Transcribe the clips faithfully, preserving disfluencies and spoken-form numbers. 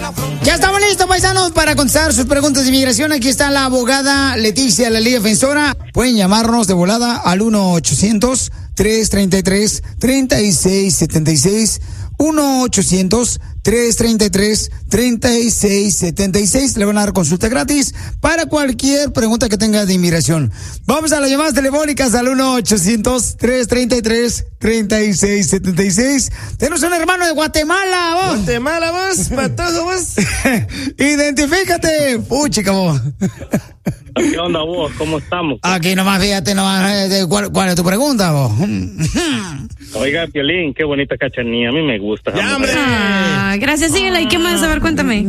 Ya estamos listos, paisanos, para contestar sus preguntas de inmigración. Aquí está la abogada Leticia, la Liga Defensora. Pueden llamarnos de volada al uno ochocientos, tres treinta y tres, treinta y seis setenta y seis. uno ochocientos, tres treinta y tres, treinta y seis setenta y seis. Le van a dar consulta gratis para cualquier pregunta que tenga de inmigración. Vamos a las llamadas telefónicas al uno ochocientos, tres treinta y tres, treinta y seis setenta y seis. Tenemos un hermano de Guatemala, vos. Guatemala, vos, patojo, vos. Identifícate, puchica, vos. ¿Qué onda vos? ¿Cómo estamos? Aquí nomás, fíjate nomás, ¿cuál, cuál es tu pregunta, vos? Oiga, Piolín, qué bonita cachanilla, a mí me gusta. ¡Ya, hombre! Ah, gracias, síguela. ¿Y qué más? A ver, cuéntame.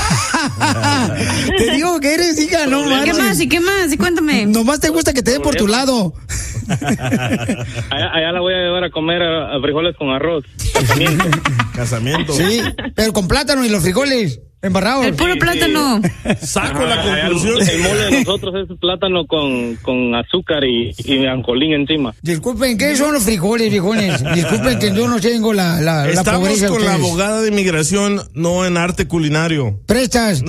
Te digo que eres hija, no más. ¿Qué más? ¿Y qué más? Y cuéntame. Nomás te gusta que te dé por tu lado. allá, allá la voy a llevar a comer a, a frijoles con arroz. Casamiento. Casamiento. Sí, pero con plátano y los frijoles embarrados. El puro sí, plátano. Sí. Saco ah, la conclusión. El, el mole de nosotros es plátano con, con azúcar y, y ancolín encima. Disculpen, ¿qué son los frijoles, viejones? Disculpen que yo no tengo la, la, la Estamos pobreza. Estamos con la abogada de inmigración, no en arte culinario. Prestas.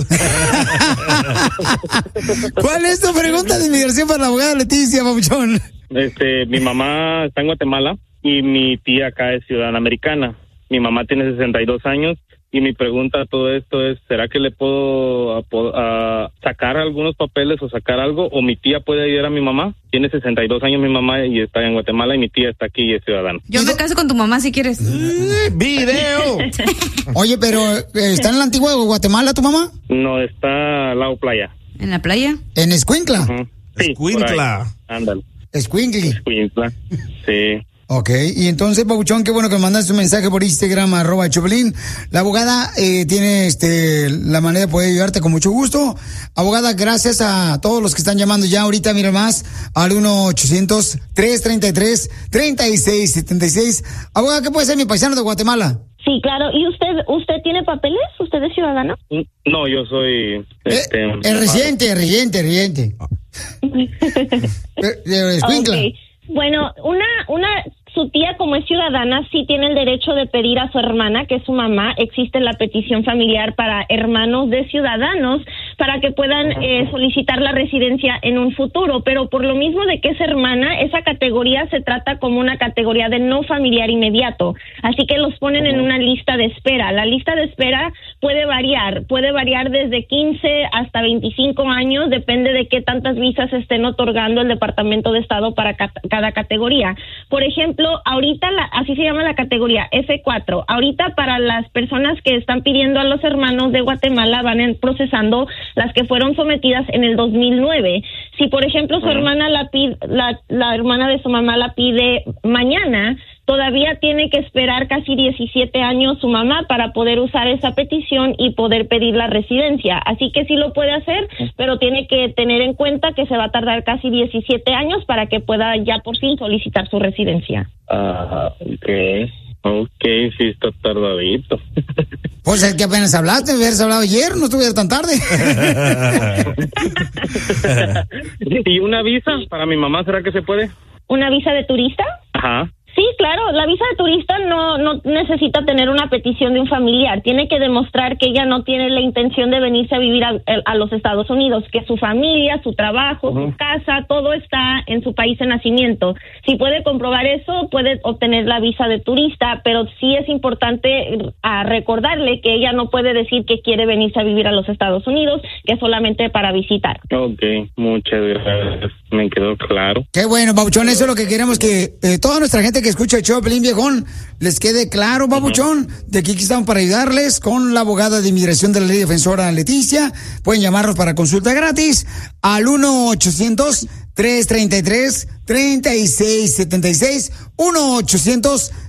¿Cuál es tu pregunta de inmigración para la abogada Leticia, papuchón? Este, mi mamá está en Guatemala y mi tía acá es ciudadana americana. Mi mamá tiene sesenta y dos años. Y mi pregunta a todo esto es, ¿será que le puedo a, a sacar algunos papeles o sacar algo? ¿O mi tía puede ayudar a mi mamá? Tiene sesenta y dos años mi mamá y está en Guatemala y mi tía está aquí y es ciudadana. Yo me caso con tu mamá si quieres. ¡Video! Oye, pero ¿está en la antigua Guatemala tu mamá? No, está al lado playa. ¿En la playa? ¿En Escuincla? Uh-huh. Sí, Escuincla. Ándale. Escuincli. Escuincla, sí. Ok, y entonces, Pabuchón, qué bueno que me mandaste un mensaje por Instagram, arroba Choplin. La abogada eh, tiene este la manera de poder ayudarte con mucho gusto. Abogada, gracias a todos los que están llamando ya ahorita, mira más, al uno ochocientos, tres treinta y tres, treinta y seis setenta y seis. Abogada, ¿qué puede ser mi paisano de Guatemala? Sí, claro. ¿Y usted usted tiene papeles? ¿Usted es ciudadano? No, yo soy... Este, eh, es residente, residente, residente. Okay. Bueno, una, una, su tía como es ciudadana sí tiene el derecho de pedir a su hermana, que es su mamá. Existe la petición familiar para hermanos de ciudadanos para que puedan eh, solicitar la residencia en un futuro, pero por lo mismo de que es hermana, esa categoría se trata como una categoría de no familiar inmediato, así que los ponen en una lista de espera. La lista de espera puede variar, puede variar desde quince hasta veinticinco años, depende de qué tantas visas estén otorgando el Departamento de Estado para ca- cada categoría. Por ejemplo, ahorita, la, así se llama la categoría F cuatro, ahorita para las personas que están pidiendo a los hermanos de Guatemala van en, procesando las que fueron sometidas en el dos mil nueve. Si, por ejemplo, su uh-huh. hermana la pide, la, la hermana de su mamá la pide mañana, todavía tiene que esperar casi diecisiete años su mamá para poder usar esa petición y poder pedir la residencia. Así que sí lo puede hacer, pero tiene que tener en cuenta que se va a tardar casi diecisiete años para que pueda ya por fin solicitar su residencia. Ah, uh, ok. Ok, sí está tardadito. Pues es que apenas hablaste, hubieras hablado ayer, no estuviera tan tarde. ¿Y una visa para mi mamá, será que se puede? ¿Una visa de turista? Ajá. Sí, claro, la visa de turista no no necesita tener una petición de un familiar, tiene que demostrar que ella no tiene la intención de venirse a vivir a, a los Estados Unidos, que su familia, su trabajo, uh-huh. su casa, todo está en su país de nacimiento. Si puede comprobar eso, puede obtener la visa de turista, pero sí es importante a recordarle que ella no puede decir que quiere venirse a vivir a los Estados Unidos, que es solamente para visitar. Ok, muchas gracias, me quedó claro. Qué bueno, Pabuchón, eso es lo que queremos que eh, toda nuestra gente que escucha el show Pelín Viejón, les quede claro, Pabuchón, uh-huh. de que aquí estamos para ayudarles con la abogada de inmigración de la Ley Defensora Leticia. Pueden llamarnos para consulta gratis al uno ochocientos, tres treinta y tres, treinta y seis setenta y seis, uno ochocientos,